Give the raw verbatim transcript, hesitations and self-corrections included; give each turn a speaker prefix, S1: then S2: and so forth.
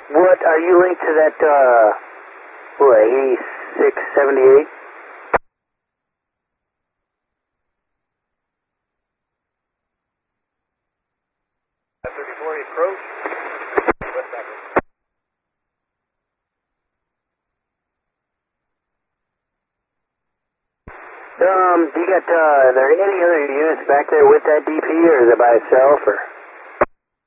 S1: What, are you linked to that, uh, what, eighty-six seventy-eight?
S2: thirty-four approach. West Africa.
S1: Um, do you got, uh, are there any other units back there with that D P, or is it by itself, or?